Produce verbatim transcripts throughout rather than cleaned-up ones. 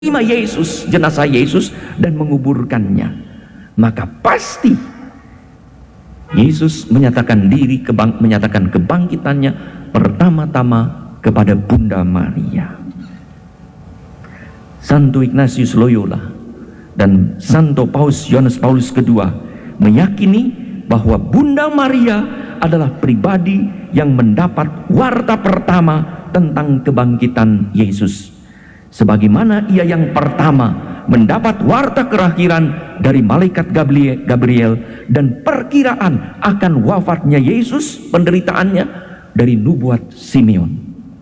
menerima Yesus, jenazah Yesus, dan menguburkannya, maka pasti Yesus menyatakan diri, kebang, menyatakan kebangkitannya pertama-tama kepada Bunda Maria. Santo Ignatius Loyola dan Santo Paus Yohanes Paulus kedua meyakini bahwa Bunda Maria adalah pribadi yang mendapat warta pertama tentang kebangkitan Yesus, sebagaimana ia yang pertama mendapat warta kerakhiran dari malaikat Gabriel dan perkiraan akan wafatnya Yesus, penderitaannya, dari nubuat Simeon.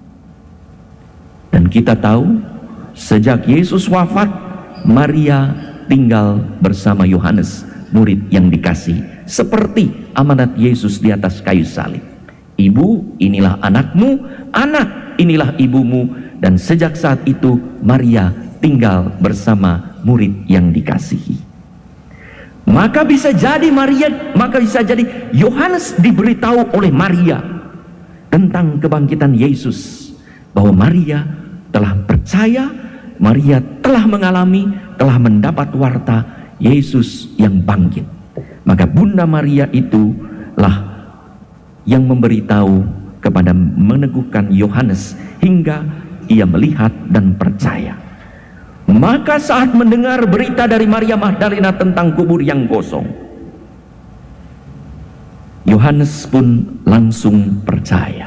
Dan kita tahu sejak Yesus wafat, Maria tinggal bersama Yohanes, murid yang dikasih, seperti amanat Yesus di atas kayu salib. Ibu, inilah anakmu, anak, inilah ibumu. Dan sejak saat itu Maria tinggal bersama murid yang dikasihi. Maka bisa jadi Maria, maka bisa jadi Yohanes diberitahu oleh Maria tentang kebangkitan Yesus, bahwa Maria telah percaya, Maria telah mengalami, telah mendapat warta Yesus yang bangkit. Maka Bunda Maria itulah yang memberitahu kepada, meneguhkan Yohanes hingga ia melihat dan percaya. Maka saat mendengar berita dari Maria Magdalena tentang kubur yang kosong, Yohanes pun langsung percaya.